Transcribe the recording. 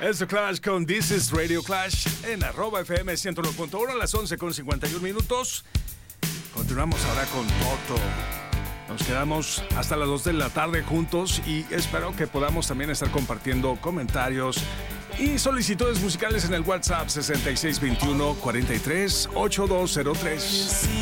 Es Clash con This is Radio Clash en @FM 101.1 a las 11:51. Continuamos ahora con Toto. Nos quedamos hasta las 2 de la tarde juntos y espero que podamos también estar compartiendo comentarios y solicitudes musicales en el WhatsApp 6621 43 8203.